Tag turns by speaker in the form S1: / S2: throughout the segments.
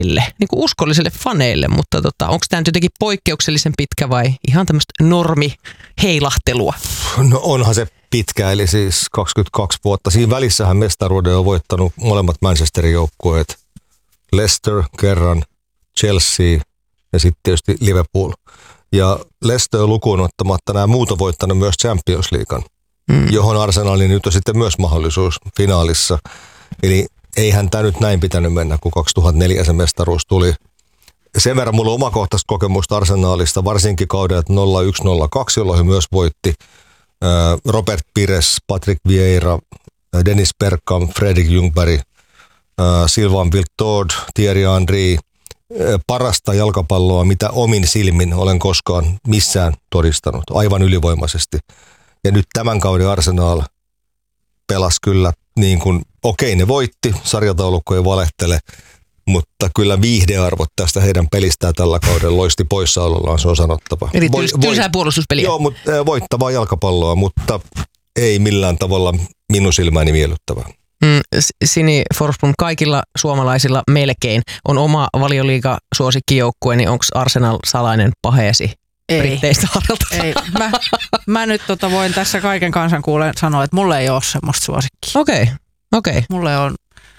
S1: niin kuin uskollisille faneille, mutta onko tämä nyt jotenkin poikkeuksellisen pitkä vai ihan tämmöistä normiheilahtelua?
S2: No onhan se pitkä, eli siis 22 vuotta. Siinä välissähän mestaruuden on voittanut molemmat Manchesterin joukkueet. Leicester kerran, Chelsea ja sitten tietysti Liverpool. Ja Leicester lukuun ottamatta nämä muut on voittanut myös Champions Leaguean, johon Arsenalin nyt on sitten myös mahdollisuus finaalissa. Eli eihän tämä nyt näin pitänyt mennä, kun 2004 se mestaruus tuli. Sen verran mulla on omakohtaista kokemusta Arsenalista, varsinkin kaudelta 01-02, jolloin he myös voitti. Robert Pires, Patrick Vieira, Dennis Bergkamp, Fredrik Ljungberg, Sylvain Wiltord, Thierry Henry. Parasta jalkapalloa, mitä omin silmin olen koskaan missään todistanut, aivan ylivoimaisesti. Ja nyt tämän kauden Arsenal pelasi kyllä niin kuin, okei ne voitti, sarjataulukko ei valehtele, mutta kyllä viihdearvot tästä heidän pelistään tällä kaudella loisti poissaolollaan, se on sanottava.
S1: Eli tylsää puolustuspeliä.
S2: Joo, mutta voittavaa jalkapalloa, mutta ei millään tavalla minun silmäni miellyttävää.
S1: Sini Forsblom, kaikilla suomalaisilla melkein on oma Valioliiga-suosikkijoukkue, niin onko Arsenal salainen paheesi Britteistä Harjalta?
S3: Ei. Mä nyt voin tässä kaiken kansan kuulen sanoa, että mulle ei ole semmoista suosikkia.
S1: Okei.
S3: Mulle on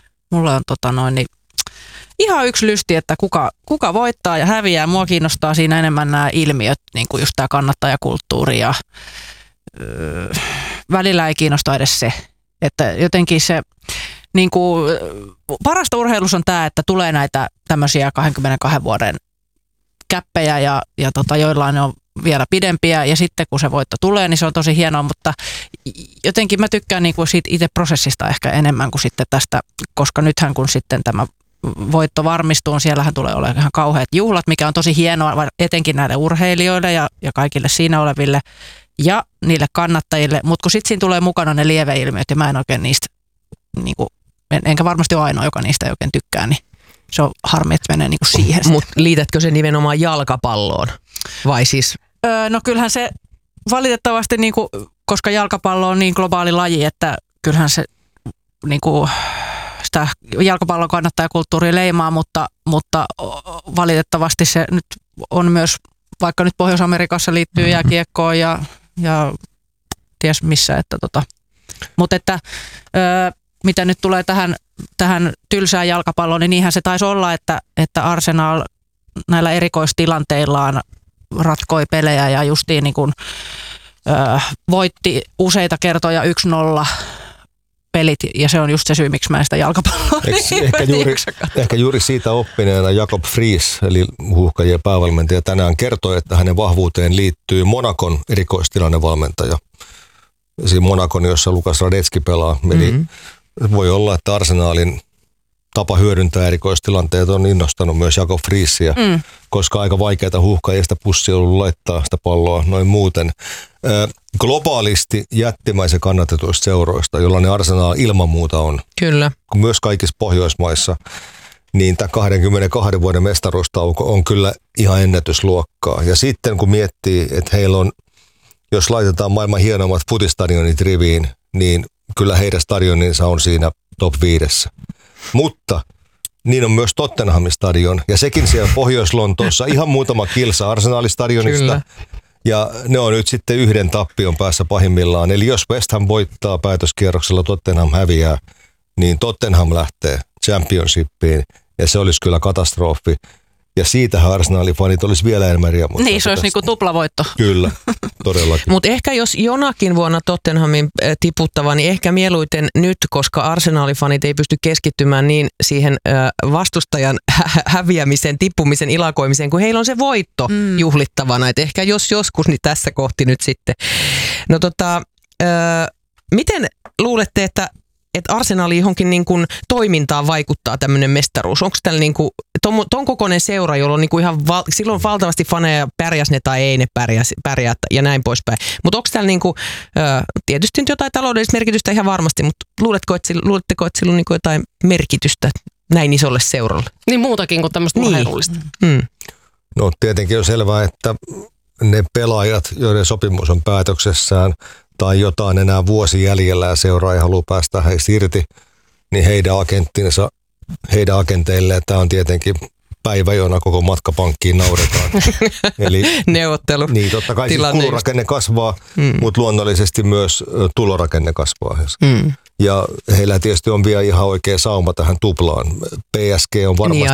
S3: ihan yksi lysti, että kuka voittaa ja häviää. Mua kiinnostaa siinä enemmän nämä ilmiöt, niin kuin just tämä kannattajakulttuuri ja välillä ei kiinnosta edes se. Että jotenkin se niin kuin, parasta urheilussa on tämä, että tulee näitä tämmöisiä 22 vuoden käppejä ja joillain on vielä pidempiä ja sitten kun se voitto tulee, niin se on tosi hienoa, mutta jotenkin mä tykkään niin kuin siitä itse prosessista ehkä enemmän kuin sitten tästä, koska nythän kun sitten tämä voitto varmistuu, siellähän tulee olemaan ihan kauheat juhlat, mikä on tosi hienoa etenkin näille urheilijoille ja kaikille siinä oleville ja niille kannattajille, mutta kun sitten siinä tulee mukana ne lieveilmiöt ja mä en oikein niistä, niin kuin, enkä varmasti ole ainoa, joka niistä ei oikein tykkää, niin se on harmi, että menee niin kuin siihen.
S1: Mutta liitätkö se nimenomaan jalkapalloon vai siis?
S3: No kyllähän se valitettavasti, niin kuin, koska jalkapallo on niin globaali laji, että kyllähän se niin kuin, sitä jalkapallon kannattajakulttuuria leimaa, mutta valitettavasti se nyt on myös, vaikka nyt Pohjois-Amerikassa liittyy jääkiekkoon ja ties missä, että mutta että mitä nyt tulee tähän tylsään jalkapalloon, niin niinhän se taisi olla, että Arsenal näillä erikoistilanteillaan ratkoi pelejä ja justiin niin kuin, voitti useita kertoja 1-0 pelit, ja se on just se syy, miksi mä en sitä jalkapalloa
S2: ehkä juuri siitä oppineena Jakob Friis, eli Huuhkajien päävalmentaja, tänään kertoi, että hänen vahvuuteen liittyy Monacon erikoistilannevalmentaja. Siinä Monacon, jossa Lukas Radetski pelaa. Eli voi olla, että Arsenalin tapa hyödyntää erikoistilanteet on innostanut myös Jakob Friisiä, koska aika vaikeaa Huuhkajista pussia ollut laittaa sitä palloa noin muuten. Globaalisti jättimäisen kannatetuista seuroista, jollainen Arsenal ilman muuta on.
S1: Kyllä.
S2: Myös kaikissa Pohjoismaissa, niin tämä 22 vuoden mestaruustauko on kyllä ihan ennätysluokkaa. Ja sitten kun miettii, että heillä on, jos laitetaan maailman hienommat futistadionit riviin, niin kyllä heidän stadioninsa on siinä top 5. Mutta niin on myös Tottenhamin stadion, ja sekin siellä Pohjois-Lontoossa ihan muutama kilsa Arsenal-stadionista. Kyllä. Ja ne on nyt sitten yhden tappion päässä pahimmillaan. Eli jos West Ham voittaa päätöskierroksella, Tottenham häviää, niin Tottenham lähtee Championshipiin, ja se olisi kyllä katastrofi. Ja siitähän Arsenalin fanit olisi vielä enemmän riemuttaa.
S3: Niin, se olisi niinku tuplavoitto.
S2: Kyllä, todellakin.
S1: Mutta ehkä jos jonakin vuonna Tottenhamin tiputtava, niin ehkä mieluiten nyt, koska Arsenalin fanit ei pysty keskittymään niin siihen vastustajan häviämisen, tippumisen, ilakoimiseen, kun heillä on se voitto juhlittavana. Et ehkä jos joskus, niin tässä kohti nyt sitten. No miten luulette, että Arsenalin johonkin niin kuin toimintaan vaikuttaa tämmöinen mestaruus? Onko tällä niin kuin ton kokoinen seura, jolla on niin kuin ihan silloin valtavasti faneja, pärjäs ne tai ei ne pärjää ja näin poispäin. Mutta onko tällä niin kuin, tietysti nyt jotain taloudellista merkitystä ihan varmasti, mutta luuletteko, että sillä on niin kuin jotain merkitystä näin isolle seuralle?
S4: Niin muutakin kuin tämmöistä urheilullista.
S2: No tietenkin on selvää, että ne pelaajat, joiden sopimus on päätöksessään, tai jotain enää vuosi jäljellä ja seuraa ei halua päästä heistä irti, niin heidän agenttinsa heidän agenteille, että tämä on tietenkin päivä, jona koko matkapankkiin nauretaan. Eli
S1: neuvottelu.
S2: Niin, totta kai siis kulurakenne kasvaa, mutta luonnollisesti myös tulorakenne kasvaa. Ja heillä tietysti on vielä ihan oikea sauma tähän tuplaan. PSG on varmasti